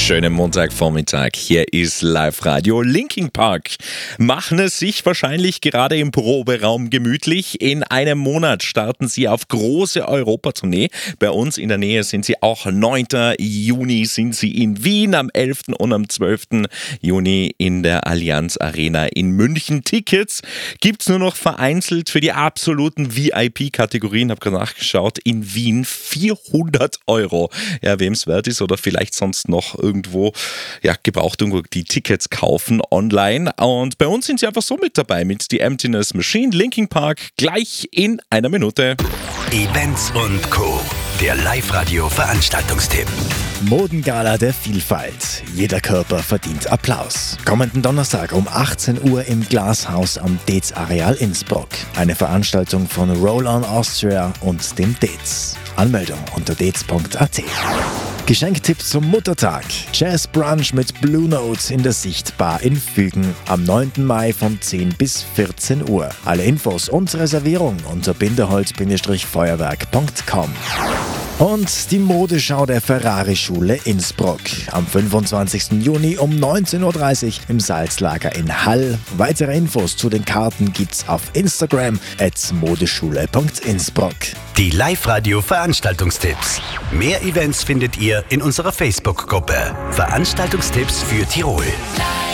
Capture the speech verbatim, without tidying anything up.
Schönen Montagvormittag. Hier ist Live-Radio. Linkin Park machen es sich wahrscheinlich gerade im Proberaum gemütlich. In einem Monat starten sie auf große Europatournee. Bei uns in der Nähe sind sie auch neunten Juni sind sie in Wien, am elften und am zwölften Juni in der Allianz Arena in München. Tickets gibt es nur noch vereinzelt für die absoluten V I P-Kategorien. Habe gerade nachgeschaut, in Wien vierhundert Euro. Ja, wem es wert ist oder vielleicht sonst noch irgendwo ja, gebraucht irgendwo die Tickets kaufen online. Und bei uns sind sie einfach so mit dabei mit The Emptiness Machine, Linkin Park, gleich in einer Minute. Events und Co. Der Live-Radio-Veranstaltungstipp. Modengala der Vielfalt. Jeder Körper verdient Applaus. Kommenden Donnerstag um achtzehn Uhr im Glashaus am D E Z Areal Innsbruck. Eine Veranstaltung von Roll On Austria und dem D E Z. Anmeldung unter d e z punkt a t. Geschenktipp zum Muttertag. Jazz Brunch mit Blue Note in der Sichtbar in Fügen am neunten Mai von zehn bis vierzehn Uhr. Alle Infos und Reservierung unter binderholz-feuerwerk punkt com. Und die Modeschau der Ferrari-Schule Innsbruck am fünfundzwanzigsten Juni um neunzehn Uhr dreißig im Salzlager in Hall. Weitere Infos zu den Karten gibt's auf Instagram at modeschule punkt innsbruck. Die Live-Radio-Veranstaltungstipps. Mehr Events findet ihr in unserer Facebook-Gruppe. Veranstaltungstipps für Tirol.